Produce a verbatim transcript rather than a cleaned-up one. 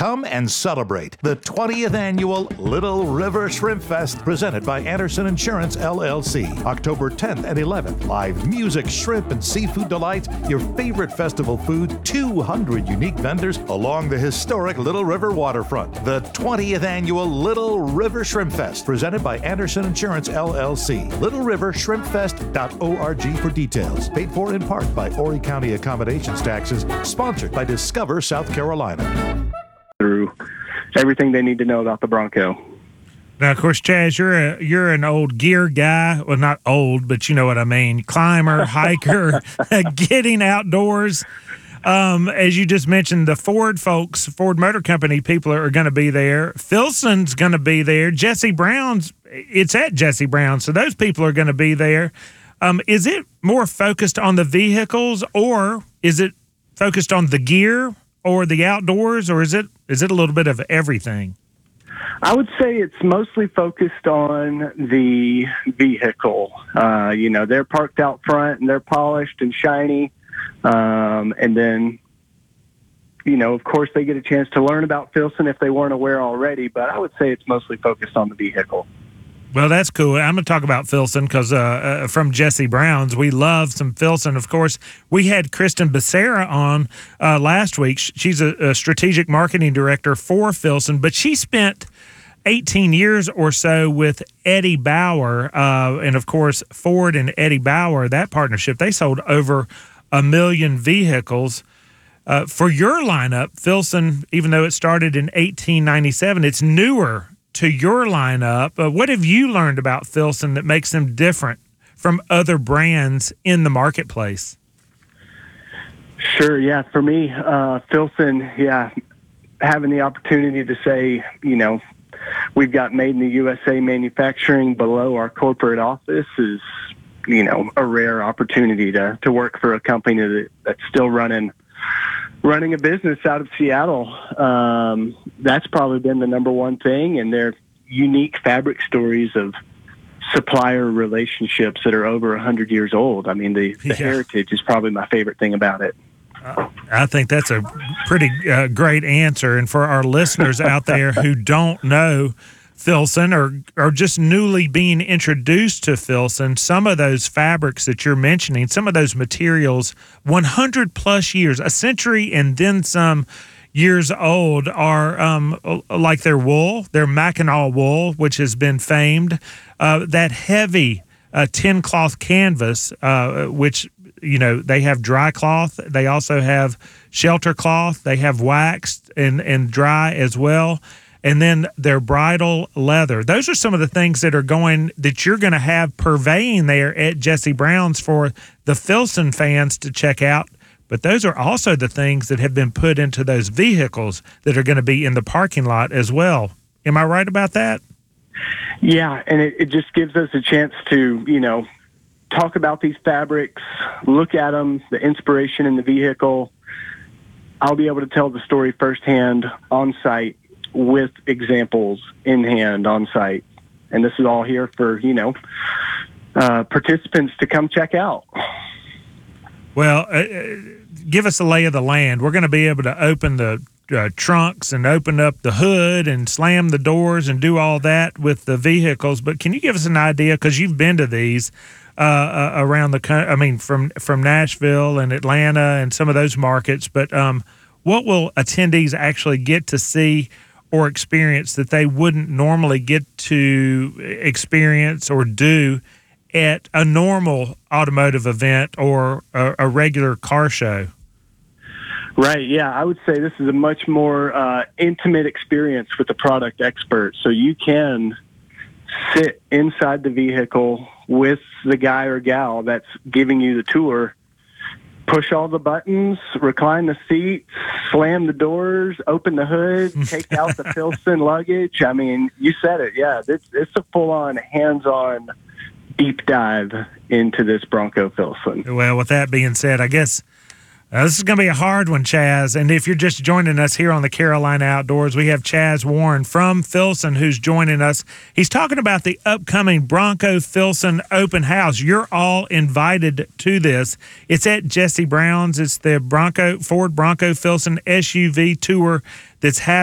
Come and celebrate the twentieth annual Little River Shrimp Fest presented by Anderson Insurance, L L C. October tenth and eleventh, live music, shrimp, and seafood delights, your favorite festival food, two hundred unique vendors along the historic Little River waterfront. The twentieth annual Little River Shrimp Fest presented by Anderson Insurance, L L C. little river shrimp fest dot org for details. Paid for in part by Horry County Accommodations Taxes. Sponsored by Discover South Carolina. Through everything they need to know about the Bronco. Now, of course, Chaz, you're a you're an old gear guy. Well, not old, but you know what I mean. Climber, hiker, getting outdoors. Um, as you just mentioned, the Ford folks, Ford Motor Company people are, are going to be there. Filson's going to be there. Jesse Brown's, it's at Jesse Brown, so those people are going to be there. Um, is it more focused on the vehicles, or is it focused on the gear or the outdoors, or is it is it a little bit of everything? I would say it's mostly focused on the vehicle. Uh, you know, they're parked out front and they're polished and shiny. Um, and then, you know, of course, they get a chance to learn about Filson if they weren't aware already, but I would say it's mostly focused on the vehicle. Well, that's cool. I'm going to talk about Filson because uh, uh, from Jesse Brown's, we love some Filson. Of course, we had Kristen Becerra on uh, last week. She's a, a strategic marketing director for Filson, but she spent eighteen years or so with Eddie Bauer. Uh, and, of course, Ford and Eddie Bauer, that partnership, they sold over a million vehicles. Uh, for your lineup, Filson, even though it started in eighteen ninety-seven, it's newer to your lineup. Uh, what have you learned about Filson that makes them different from other brands in the marketplace? Sure, yeah. For me, uh, Filson, yeah, having the opportunity to say, you know, we've got made in the U S A manufacturing below our corporate office is, you know, a rare opportunity to, to work for a company that, that's still running running a business out of Seattle. Um, that's probably been the number one thing, and their unique fabric stories of supplier relationships that are over one hundred years old. I mean, the, the yeah. heritage is probably my favorite thing about it. Uh, I think that's a pretty uh, great answer. And for our listeners out there who don't know Filson or, or just newly being introduced to Filson, some of those fabrics that you're mentioning, some of those materials, one hundred plus years, a century and then some years old, are um, like their wool, their Mackinaw wool, which has been famed, uh, that heavy uh, tin cloth canvas, uh, which, you know, they have dry cloth. They also have shelter cloth. They have waxed and, and dry as well. And then their bridal leather. Those are some of the things that are going, that you're going to have purveying there at Jesse Brown's for the Filson fans to check out. But those are also the things that have been put into those vehicles that are going to be in the parking lot as well. Am I right about that? Yeah, and it, it just gives us a chance to, you know, talk about these fabrics, look at them, the inspiration in the vehicle. I'll be able to tell the story firsthand on site, with examples in hand on site. And this is all here for, you know, uh, participants to come check out. Well, uh, give us a lay of the land. We're going to be able to open the uh, trunks and open up the hood and slam the doors and do all that with the vehicles. But can you give us an idea, because you've been to these uh, uh, around the country, I mean, from, from Nashville and Atlanta and some of those markets, but um, what will attendees actually get to see or experience that they wouldn't normally get to experience or do at a normal automotive event or a, a regular car show? Right, yeah. I would say this is a much more uh, intimate experience with the product expert. So you can sit inside the vehicle with the guy or gal that's giving you the tour, push all the buttons, recline the seats, slam the doors, open the hood, take out the Filson luggage. I mean, you said it. Yeah, it's, it's a full-on, hands-on deep dive into this Bronco Filson. Well, with that being said, I guess uh, this is going to be a hard one, Chaz. And if you're just joining us here on the Carolina Outdoors, we have Chaz Warren from Filson who's joining us. He's talking about the upcoming Bronco Filson open house. You're all invited to this. It's at Jesse Brown's. It's the Bronco Ford Bronco Filson S U V tour that's happening